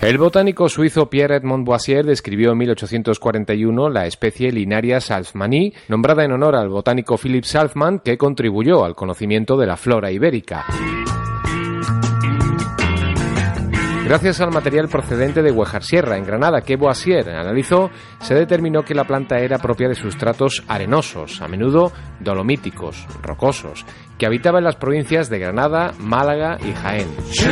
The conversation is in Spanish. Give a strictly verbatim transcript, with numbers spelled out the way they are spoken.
El botánico suizo Pierre-Edmond Boissier describió en mil ochocientos cuarenta y uno la especie Linaria salzmanii, nombrada en honor al botánico Philipp Salzmann, que contribuyó al conocimiento de la flora ibérica. Gracias al material procedente de Huejar-Sierra, en Granada, que Boissier analizó, se determinó que la planta era propia de sustratos arenosos, a menudo dolomíticos, rocosos, que habitaba en las provincias de Granada, Málaga y Jaén.